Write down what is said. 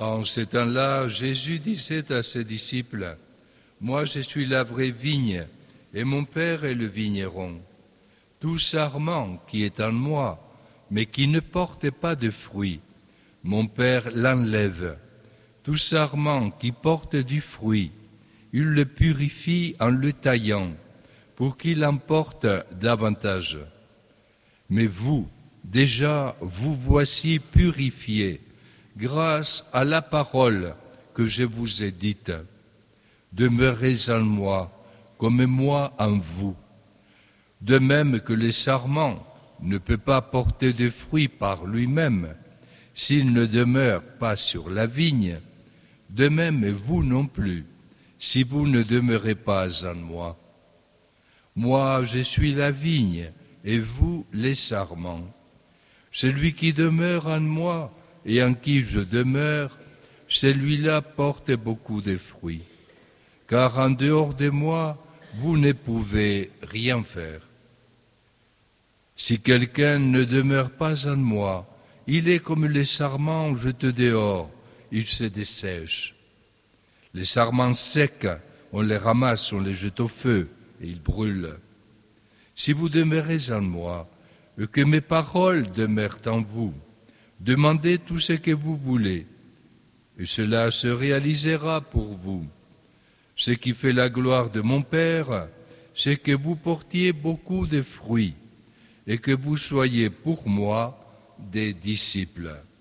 En ces temps-là, Jésus disait à ses disciples, « Moi je suis la vraie vigne, et mon Père est le vigneron. Tout sarment qui est en moi, mais qui ne porte pas de fruits, mon Père l'enlève. Tout sarment qui porte du fruit, il le purifie en le taillant, pour qu'il en porte davantage. Mais vous, déjà, vous voici purifiés, grâce à la parole que je vous ai dite. Demeurez en moi, comme moi en vous. De même que le sarment ne peut pas porter de fruits par lui-même, s'il ne demeure pas sur la vigne, de même vous non plus, si vous ne demeurez pas en moi. Moi, je suis la vigne, et vous les sarments. Celui qui demeure en moi et en qui je demeure, celui-là porte beaucoup de fruits. Car en dehors de moi, vous ne pouvez rien faire. Si quelqu'un ne demeure pas en moi, il est comme les sarments jetés dehors, il se dessèche. Les sarments secs, on les ramasse, on les jette au feu, et ils brûlent. Si vous demeurez en moi, et que mes paroles demeurent en vous, demandez tout ce que vous voulez, et cela se réalisera pour vous. Ce qui fait la gloire de mon Père, c'est que vous portiez beaucoup de fruits, et que vous soyez pour moi des disciples.